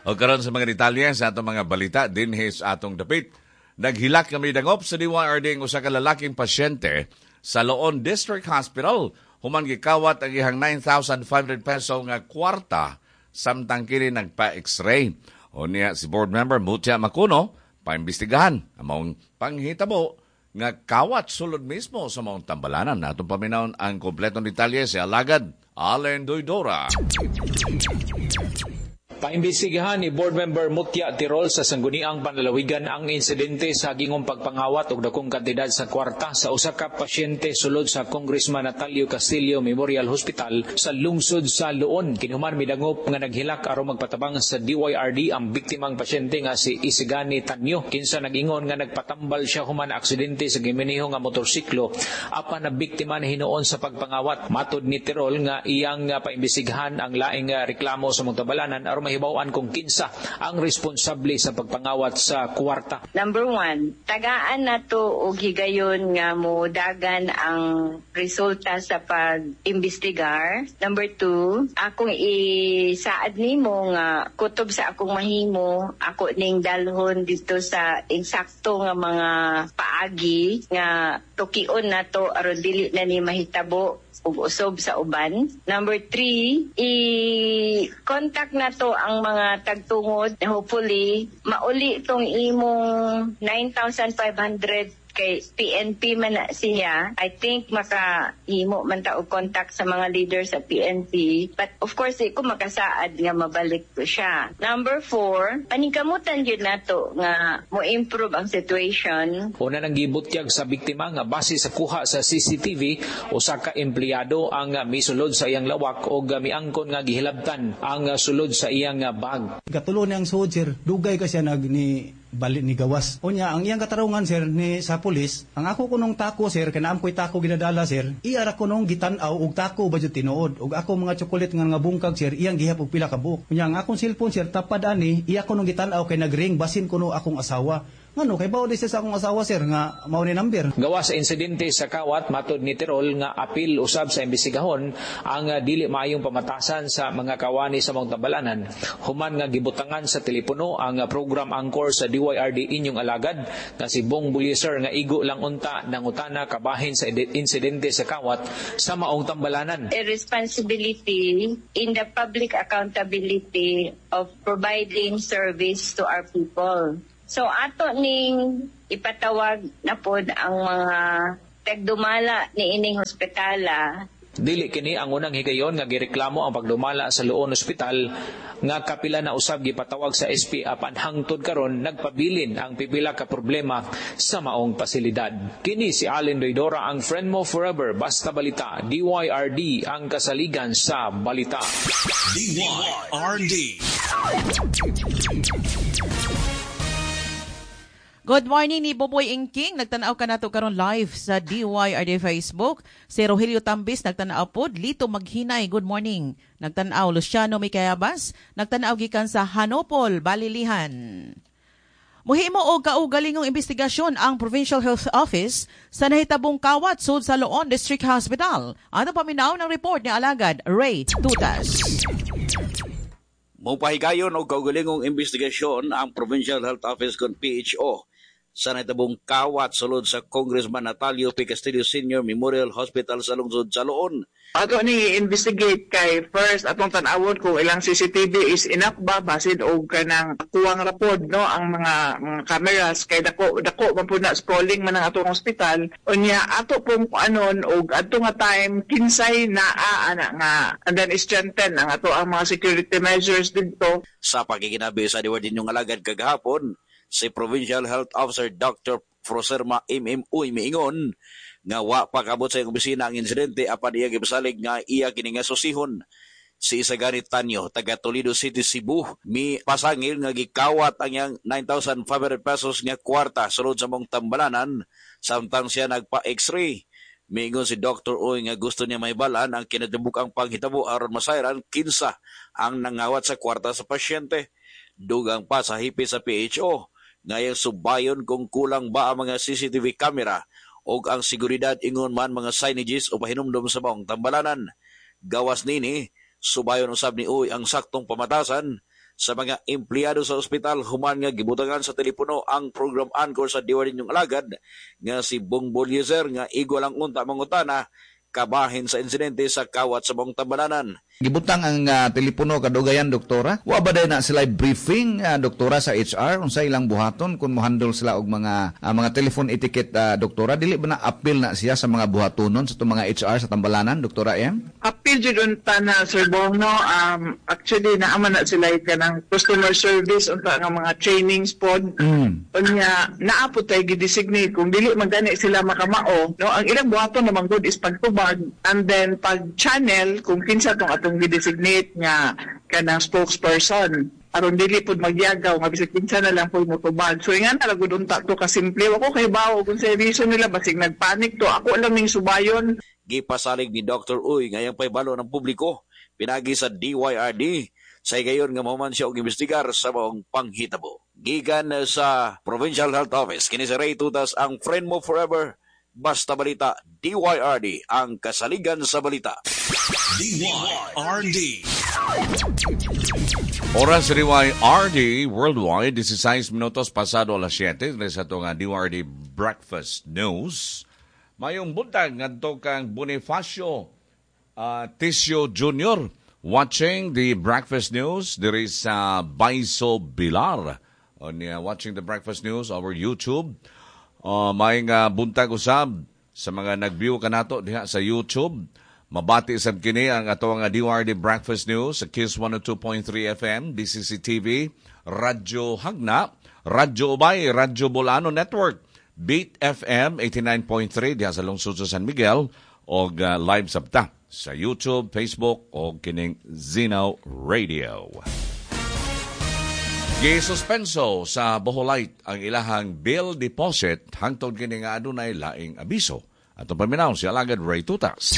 O karon sa mga detalye sa atong mga balita dinhi sa atong dapit. Naghilak kami dangop sa DYRD ang usa ka lalaking pasyente sa Loon District Hospital. Human gikawat ang ihang 9,500 peso nga kwarta samtang kini nagpa-X-ray. O niya si board member Mutia Macuno paimbestigahan ang maong panghitabo nga kawat sulod mismo sa maong tambalanan. Atong paminawon ang kompletong detalye si Alagad Allen Doydora. Paimbestigahan ni Board Member Mutia Tirol sa Sangguniang Panlalawigan ang insidente sa gingong pagpangawat og dakong kantidad sa kwarta sa usa ka pasyente sulod sa Congressman Natalio Castillo Memorial Hospital sa lungsod sa Loon. Kinuman midangop nga naghilak aron magpatabang sa DYRD ang biktimang pasyente nga si Isigani Tanyo. Kinsa nagingon nga nagpatambal siya human aksidente sa giminiho nga motorsiklo apan na biktima na hinuon sa pagpangawat. Matud ni Tirol nga iyang paimbestigahan ang laing reklamo sa mga tabalanan aron mahibaw-an kung kinsa ang responsable sa pagpangawat sa kwarta. Number 1, tagaan na to o higayon nga mo dagan ang resulta sa pag-imbestigar. Number 2, akong isaad nimo nga kutob sa akong mahimo, ako ning dalhon dito sa eksakto nga mga paagi nga tukion na to aron dili na ni mahitabo ug usob sa uban. Number 3, i-contact na to ang mga tagtungod na hopefully mauli itong imong 9,500 kay PNP man na siya. I think makahimo man ta og contact sa mga leaders sa PNP. But of course, ko makasaad nga mabalik ko siya. Number 4, paningkamutan yun nato nga mo-improve ang situation. Una nang gibutyag sa biktima nga base sa kuha sa CCTV, usa ka empleyado ang misulod sa iyang lawak o miangkon nga gihilabtan ang sulod sa iyang bag. Katulo ni ang suod, sir, dugay ka siya balik ni gawas. Unya, ang iyang katarungan, sir, ni sa pulis, ang ako kunong tako, sir, kanaam ko'y tako ginadala, sir, iyara kunong gitanaw og tako ba dyan tinuod. Og ako mga tsokolit nga bungkag, sir, iyang gihap og pila ka buok. Unya, ang akong cellphone, sir, tapad ani, iya kunong gitanaw kay nagring, basin kuno akong asawa. Ano, kay bao siya sa akong asawa, sir, nga mao ni number. Gawa sa insidente sa kawat, matod ni Tirol nga apil usab sa imbestigahon ang dili maayong pamatasan sa mga kawani sa mga tabalanan. Human nga gibutangan sa telepono ang program anchor sa DYRD inyong alagad nga si Bong Buliser nga igo lang unta nangutana kabahin sa insidente sa kawat sa maong tambalanan. A responsibility in the public accountability of providing service to our people. So ato ning ipatawag na pod ang mga tagdumala ni ining hospitala. Dili kini ang unang higayon nga gireklamo ang pagdumala sa Loon Hospital nga kapila na usab gipatawag sa SP apan hangtod karon nagpabilin ang pipila ka problema sa maong pasilidad. Kini si Allen Doydora, ang friend mo forever, basta balita. DYRD ang kasaligan sa balita. DYRD. Good morning ni Boboy Ingking. Nagtanaw ka nato karon live sa DYRD Facebook. Si Rogelio Tambis nagtanaw pod. Lito Maghinay, good morning. Nagtanaw Luciano Mikayabas. Nagtanaw gikan sa Hanopol, Balilihan. Muhimo og kaugalingong investigasyon ang Provincial Health Office sa nahitabong kawat sud sa Loon District Hospital. Ano paminaw ng report ni Alagad Ray Tutas. Mupahigayon og kaugalingong investigasyon ang Provincial Health Office kon PHO sa nahitabong kawat sulod sa Congressman Natalio P. Castillo Sr. Memorial Hospital sa lungsod sa Loon. Ato ni investigate kay first atong tan-awon kung ilang CCTV is enough ba basid og kanang kuwang rapod no ang mga cameras kay dako man pud na sprawling man ang atong hospital unya ato pong anon og adto nga time kinsay naa ana nga and then strengthen ang ato ang mga security measures didto. Sa pagiginabi sa diwad ninyong alagad kagahapon, si Provincial Health Officer Dr. Froserma MMUy miingon nga wa pakabot sa opisina ang insidente apan iya gipasalig nga iya kini nga susihon. Si Isigani Tanyo, taga Toledo City, Cebu, mi pasangil nga gikawat ang iyang 9,500 pesos nga kwarta sulod sa mong tambalanan samtang siya nagpa-X-ray. Miingon si Dr. Uy nga gusto niya maibalan ang kinadibukang panghitabo aron masayran kinsa ang nangawat sa kwarta sa pasyente. Dugang pa sa hipi sa PHO ngayong subayon kung kulang ba ang mga CCTV camera o ang seguridad ingon man mga signages o pahinumdum sa maong tambalanan. Gawas nini, subayon usab ni Uy ang saktong pamatasan sa mga empleyado sa ospital human nga gibutangan sa telepono ang program anchor sa DYRD ninyong alagad nga si Bong Boliezer nga igwa lang unta mangutana kabahin sa insidente sa kawat sa buong tambalanan. Gibutang ang telepono kadugayan, doktora. Wa ba na sila briefing, doktora, sa HR unsa ilang buhaton kung mo-handle sila og mga telephone etiquette, doktora? Dili ba na appeal na siya sa mga buhatonon sa mga HR sa tambalanan, doktora M? Appeal jud unta na, Sir Bong, no? Actually naaman na sila kanang customer service unta nga mga trainings pod. Unya naapod tay gi-designate kung dili man gani sila makamao, no? Ang ilang buhaton naman good is pagtubag, and then pag channel kung kinsa tong atong gi-designate nga kanang spokesperson aron dili pud magyagaw nga bisag kinsa na lang pud motubag. So ingan talaga gud unta to ka simple. Ako kay bawo kung sa reason nila basig nagpanic to, ako lang ning subayon. Gipasalig ni Dr. Uy ngayang paybalo ng publiko pinagi sa DYRD sa gayon nga mahuman siya og imbestigar sa maong panghitabo. Gikan sa Provincial Health Office kini si Ray Tutas, ang friend mo forever. Basta Balita, DYRD, ang kasaligan sa balita. DYRD. Oras sa DYRD Worldwide, 16 minutos pasado alas 7 sa itong DYRD Breakfast News. Mayong buntag ngadto kang Bonifacio Tisio Jr. watching the Breakfast News. There is Baiso Bilar on watching the Breakfast News over YouTube. May buntag usab sa mga nag-view kanato diha sa YouTube. Mabati sab kini ang atong DYRD Breakfast News sa Kiss 102.3 FM, DCC TV, Radyo Hagna, Radyo Ubay, Radyo Bolano Network, Beat FM 89.3 diha sa lungsod sa San Miguel, o live sabta sa YouTube, Facebook o kining Zeno Radio. Gisuspenso sa Boholite ang ilahang bill deposit hangtod kini nga adunay laing abiso. Ato paminaw si Alagad Ray Tutas.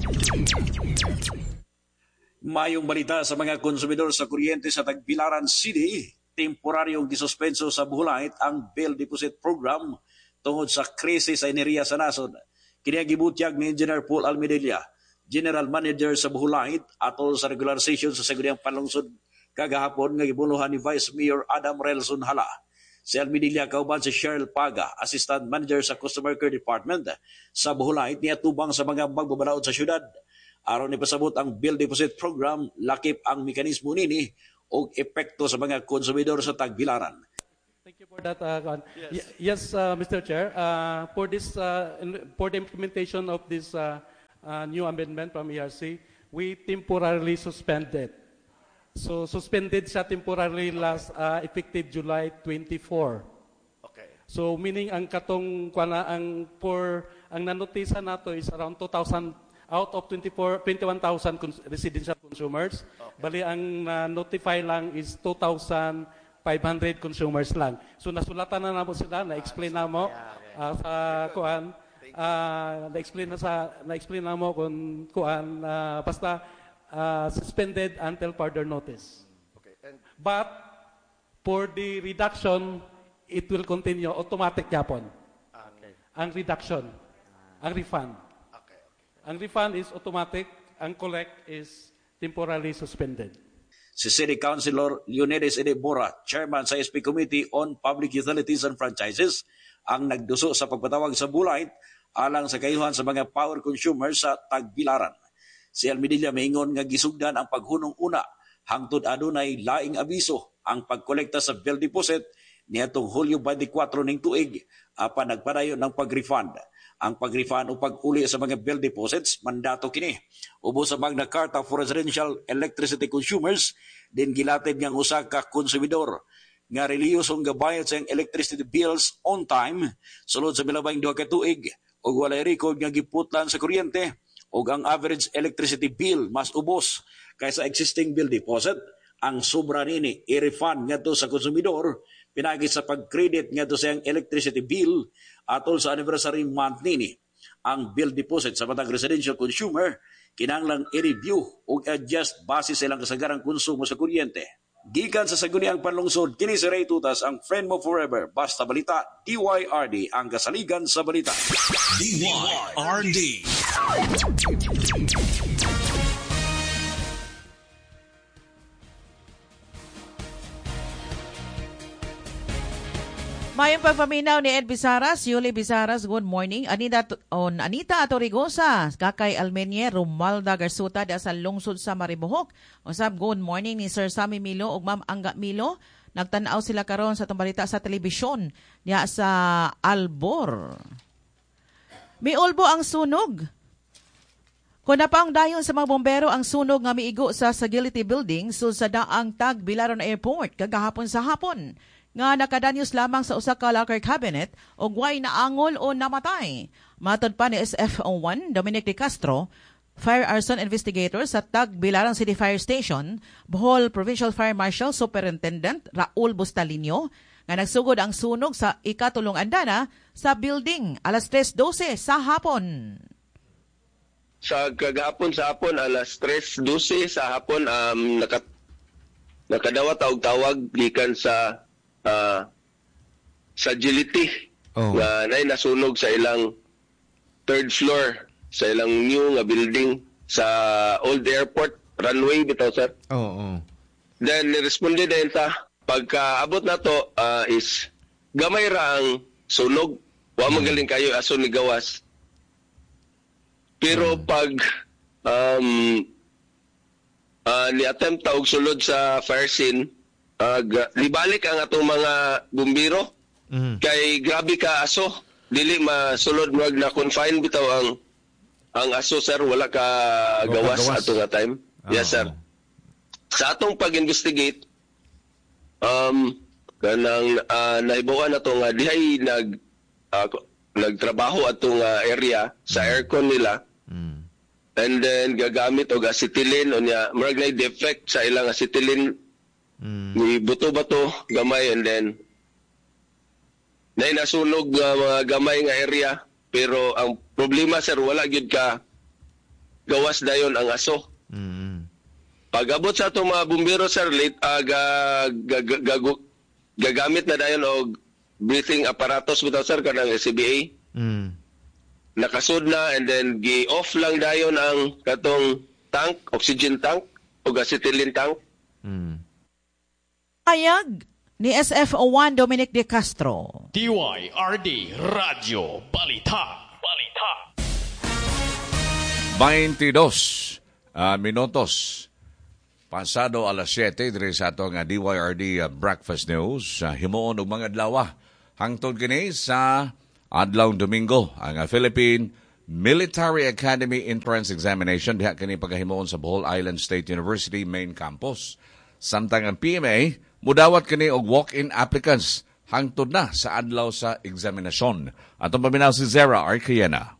Mayong balita sa mga konsumidor sa kuryente sa Tagbilaran City, temporaryong gisuspenso sa Boholite ang bill deposit program tungod sa krisis sa enerhiya sa nasod. Kini gibutyag ni Engineer Paul Almedilla, General Manager sa Boholite, atol sa regular session sa Saguniang Panlungsod kagahapon nga gibunuhan ni Vice Mayor Adam Relson Hala. Si Almedilla kauban si Cheryl Paga, Assistant Manager sa Customer Care Department sa Boholite, niya tubang sa mga magbabalaod sa syudad. Aron ni pasabot ang bill deposit program, lakip ang mekanismo nini o epekto sa mga konsumidor sa Tagbilaran. Thank you for that. Yes, Mr. Chair. For the implementation of this new amendment from ERC, we temporarily suspended. So suspended siya temporarily last effective July 24. Okay. So meaning ang katong ang nanotisa nato is around 2,000 out of 21,000 residential consumers. Okay. Bali ang notify lang is 2,500 consumers lang. So nasulatan na namo sila, na-explain na mo sa kuan, na-explain na mo kung kuan basta suspended until further notice. Okay. But for the reduction, it will continue automatic yapon. Okay. Ang reduction, ang refund. Okay. Ang refund is automatic, ang collect is temporarily suspended. Si City Councilor Leonidas Edebora, Chairman sa SP Committee on Public Utilities and Franchises, ang nagduso sa pagpatawag sa Boholite alang sa kayuhan sa mga power consumers sa Tagbilaran. Si Almedilla maingon nga gisugdan ang paghunong una hangtod adunay laing abiso ang pagkolekta sa bill deposit niadtong Hulyo 24 ning tuig apan nagpadayon ng pag-refund. Ang pag-refund o pag-uli sa mga bill deposits mandato kini. Ubos sa Magna Carta for Residential Electricity Consumers din gilatid ngang usa ka konsumidor nga reliyosong gabayad sa electricity bills on time sulod sa milabang 2 ka tuig ug walay record nga giputlan sa kuryente ug ang average electricity bill mas ubos kaysa existing bill deposit. Ang sobra nini i-refund ngadto sa konsumidor pinagi sa pag-credit ngadto sa iyang electricity bill atol sa anniversary month nini. Ang bill deposit sa matag residential consumer kinahanglang i-review ug adjust base sa ilang kasagarang konsumo sa kuryente. Gikan sa Saguniang Panlungsod, kini si Ray Tutas, ang friend mo forever. Basta Balita, DYRD, ang kasaligan sa balita. DYRD. Mayong pagpaminaw ni Ed Bisaras, Yuli Bisaras, good morning. Anita Atorigosa, Kakay Almenye, Romualda Garsuta, da sa lungsod sa Maribohok. Usab, good morning ni Sir Sammy Milo ug Ma'am Angga Milo. Nagtanaw sila karon sa balita sa telebisyon diya sa Albor. May ulbo ang sunog. Kung napaang dayon sa mga bombero ang sunog nga miigo sa Sagility Building sul sa daang Tag Bilaron Airport kagahapon sa hapon nga nakadanyos lamang sa usa ka locker cabinet ug way naangol o namatay. Matod pa ni SFO1 Dominic De Castro, Fire Arson Investigator sa Tag Bilaran City Fire Station, Bohol Provincial Fire Marshal Superintendent Raul Bustalino, nga nagsugod ang sunog sa ikatulong andana sa building alas 3:12 sa hapon. Sa kagahapon sa hapon, alas 3:12 sa hapon, nakadawat og tawag gikan sa Sagility nga nasunog sa ilang third floor sa ilang new nga building sa old airport runway bitaw sir. Then niresponde din sa pagkaabot na to is gamay ra ang sunog, wa magaling kayo aso ni gawas. Pero pag ni attempt og sulod sa fire scene, libalik ang atong mga bumbiro kay grabe ka aso, dili masulod wag na confine bitaw ang aso sir, wala ka gawas ato nga time. Yes sir. Sa atong pag-investigate kanang naibuan ato nga dihay nagtrabaho atong area sa aircon nila. And then gagamit og acetylene unya murag na defect sa ilang acetylene. Ni buto-bato gamay and then nasunog mga gamay nga area, pero ang problema sir wala gyud ka gawas dayon ang aso. Pag-abot sa itong mga bumbero sir, gagamit na dayon og breathing apparatus bitaw sir kanang SCBA. Nakasud na and then gi-off lang dayon ang katong tank, oxygen tank o acetylene tank. Ayag ni SFO1 Dominic De Castro. DYRD Radio Balita. 22 minutos pasado alas 7 diri sa atong DYRD Breakfast News. Himuon og mga adlaw hangtod kini sa adlawng Domingo ang Philippine Military Academy Entrance Examination diha kini pagahimuon sa Bohol Island State University main campus. Samtang ang PMA mudawat kini og walk-in applicants hangtod na sa adlaw sa eksaminasyon. Atong paminaw si Zara Arcayena.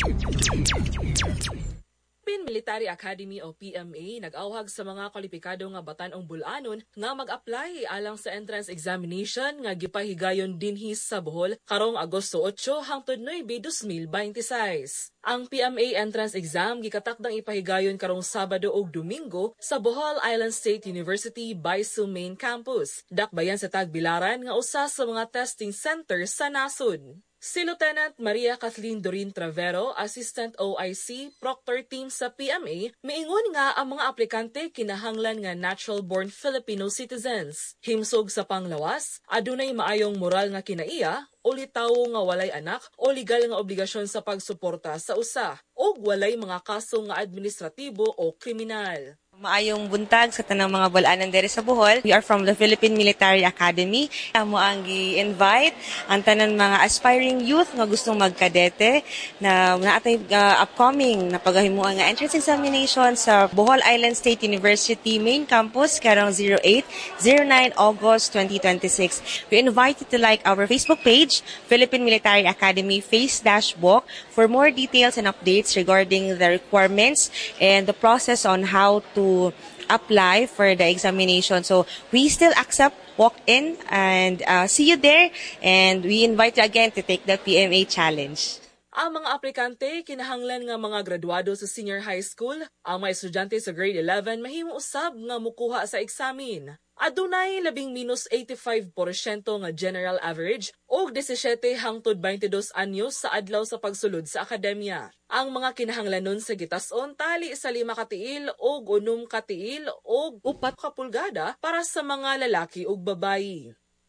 Philippine Military Academy o PMA nag-awhag sa mga kwalipikado nga batan-ong bulanon nga mag-apply alang sa entrance examination nga gipahigayon dinhi sa Bohol karong Agosto 8 hangtod 9, 2026. Ang PMA entrance exam gikatakdang ipahigayon karong Sabado ug Domingo sa Bohol Island State University Baisu Main Campus, dakbayan sa Tagbilaran nga usa sa mga testing center sa nasod. Si Lieutenant Maria Kathleen Dorin Travero, Assistant OIC, Proctor Team sa PMA, miingon nga ang mga aplikante kinahanglan nga natural-born Filipino citizens. Himsog sa panglawas, adunay maayong moral nga kinaiya, o litawo nga walay anak o legal nga obligasyon sa pagsuporta sa usa, o walay mga kaso nga administratibo o kriminal. Maayong buntag sa tanang mga bulanan dere sa Bohol. We are from the Philippine Military Academy. Amo ang gi-invite ang tanan mga aspiring youth nga gustong magkadete na naatay upcoming na paghimuon nga entrance examination sa Bohol Island State University main campus karong 08-09 August 2026. We invite you to like our Facebook page, Philippine Military Academy Face-Book, for more details and updates regarding the requirements and the process on how to apply for the examination. So we still accept walk-in and see you there, and we invite you again to take the PMA challenge. Ang mga aplikante kinahanglan nga mga graduado sa senior high school, ang mga estudyante sa grade 11 mahimo usab nga mukuha sa eksamen. Adunay -85% nga general average o 17 hangtod 22 anyos sa adlaw sa pagsulod sa akademya. Ang mga kinahanglanon sa gitason tali sa 5 katiil o 6 katiil o 4 ka pulgada para sa mga lalaki ug babayi.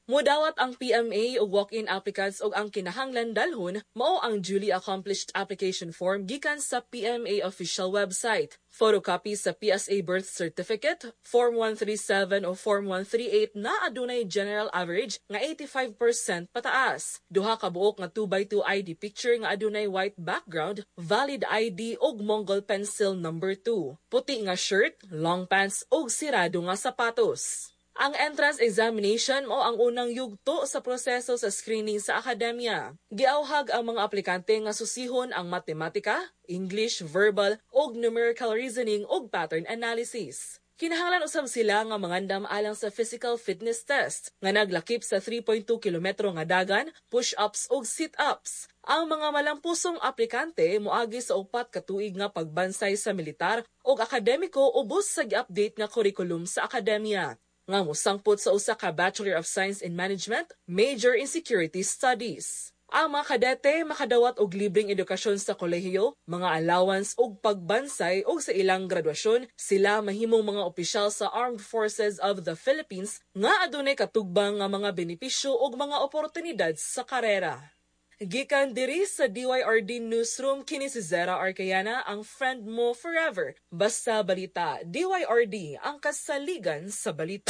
Mudawat ang PMA og walk-in applicants og ang kinahanglan dalhon mao ang duly accomplished application form gikan sa PMA official website. Photocopy sa PSA birth certificate, Form 137 o Form 138 na adunay general average nga 85% pataas. Duha ka buok nga 2x2 ID picture nga adunay white background, valid ID og Mongol pencil number 2. Puti nga shirt, long pants og sirado nga sapatos. Ang entrance examination mao ang unang yugto sa proseso sa screening sa akademya. Giauhag ang mga aplikante nga susihon ang matematika, English, verbal ug numerical reasoning ug pattern analysis. Kinahanglan usab sila nga mangandam alang sa physical fitness test nga naglakip sa 3.2 kilometro nga dagan, push-ups ug sit-ups. Ang mga malampusong aplikante moagi sa 4 ka tuig nga pagbansay sa militar ug akademiko ubos sa gi-update nga curriculum sa akademya. Nga mosangpot sa usa ka Bachelor of Science in Management, major in Security Studies. Ang mga kadete makadawat og libreng edukasyon sa kolehiyo, mga allowance ug pagbansay ug sa ilang graduasyon, sila mahimong mga opisyal sa Armed Forces of the Philippines nga adunay katugbang nga mga benepisyo ug mga oportunidad sa karera. Gikan diri sa DYRD Newsroom, kini si Zera Arcayana, ang friend mo forever. Basta balita, DYRD, ang kasaligan sa balita.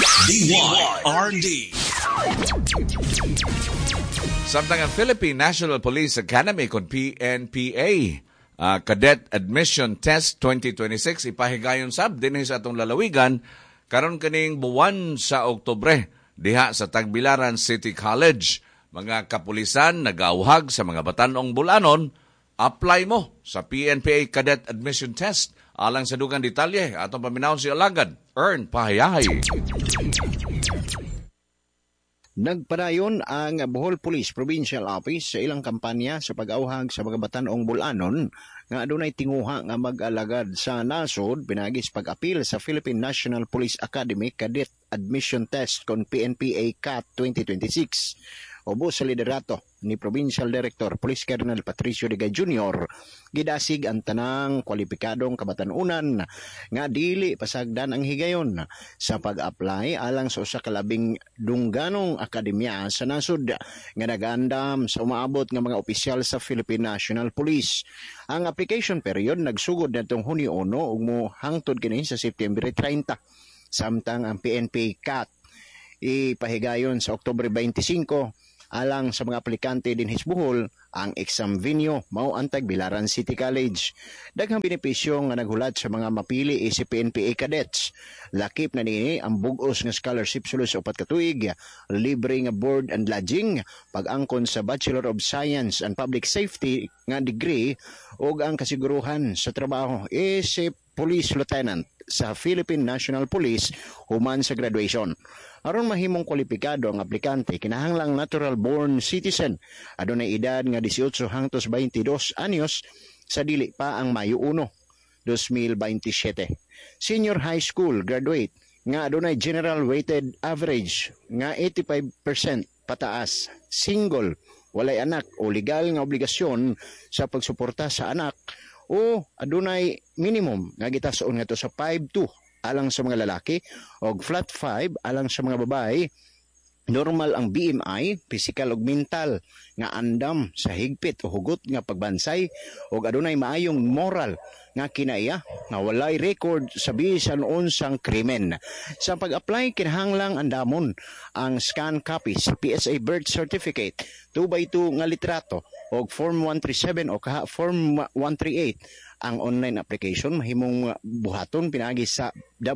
DYRD. Samtang ang Philippine National Police Academy kon PNPA Cadet Admission Test 2026 ipahigayon sab dinhi sa atong lalawigan karon kaning buwan sa Oktubre diha sa Tagbilaran City College. Mga kapulisan nag-auhag sa mga batan-ong bulanon, apply mo sa PNPA Cadet Admission Test. Alang sa dugang detalye, atong paminawon si Alagad, Ern Pahayahay. Nagpadayon ang Bohol Police Provincial Office sa ilang kampanya sa pag-auhag sa mga batan-ong bulanon nga adunay tinguha nga mag-alagad sa nasod pinagis pag-apil sa Philippine National Police Academy Cadet Admission Test kon PNPA CAT 2026. Ubos sa liderato ni Provincial Director Police Colonel Patricio Digay Jr. gidasig ang tanang kwalipikadong kabatanunan nga dili pasagdan ang higayon sa pag-apply alang sa usa ka labing dungganong akademya sa nasod nga nagandam sa umaabot nga mga opisyal sa Philippine National Police. Ang application period nagsugod natong Hunyo 1 ug mo hangtod kini sa September 30. Samtang ang PNP CAT ipahigayon sa Oktubre 25 alang sa mga aplikante din Bohol. Ang exam venue mao ang Tagbilaran City College. Daghang benepisyo nga naghulat sa mga mapili si PNPA cadets. Lakip na niini ang bug-os nga scholarship sulod sa 4 ka tuig, libre nga board and lodging, pag-angkon sa Bachelor of Science and Public Safety nga degree ug ang kasiguruhan sa trabaho si Police Lieutenant sa Philippine National Police human sa graduation. Aron mahimong kwalipikado ang aplikante, kinahanglang natural-born citizen. Adunay edad nga 18 hangtod 22 anyos sa dili pa ang Mayo 1, 2027. Senior high school graduate nga adunay general weighted average nga 85% pataas. Single, walay anak o legal nga obligasyon sa pagsuporta sa anak o adunay minimum nga gitason nga to sa 5'2" alang sa mga lalaki o flat 5 alang sa mga babae. Normal ang BMI, physical ug mental nga andam sa higpit o hugot nga pagbansay o adunay maayong moral nga kinaiya nga walay record sa bisan unsang krimen. Sa pag-apply kinahanglang andamon ang scan copy sa PSA birth certificate, 2x2 nga litrato o form 137 o kaha form 138. Ang online application mahimong buhaton pinagi sa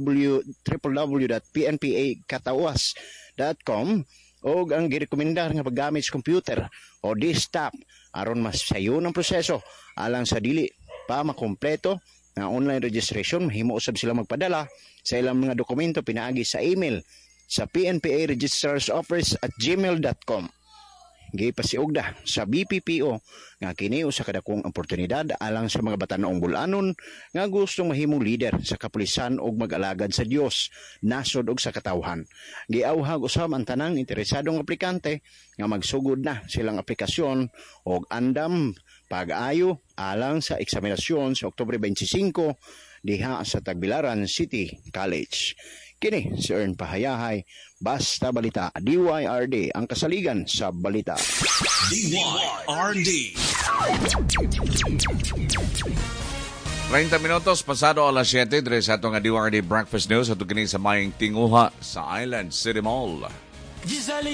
www.pnpakatawas.com o ang girekomendar nga paggamit sa computer o desktop aron mas sayon ang proseso. Alang sa dili pa makompleto nga online registration, mahimo usab sila magpadala sa ilang mga dokumento pinaagi sa email sa pnparegistrarsoffice@gmail.com. Gipasiugda sa BPPO nga kini usa ka dakong oportunidad alang sa mga batan-ong bulanon nga gustong mahimong leader sa kapulisan ug mag-alagad sa Dios, nasod ug sa katawhan. Giauhag usab ang tanang interesadong aplikante nga magsugod na silang aplikasyon ug andam pag-ayo alang sa eksaminasyon sa Oktubre 25 diha sa Tagbilaran City College. Kini si Ern Pahayahay, Basta Balita, DYRD, ang kasaligan sa balita. DYRD. 30 minutos pasado alas 7 dire sa atong DYRD Breakfast News at kini sa mayong tinguha sa Island City Mall. Gisali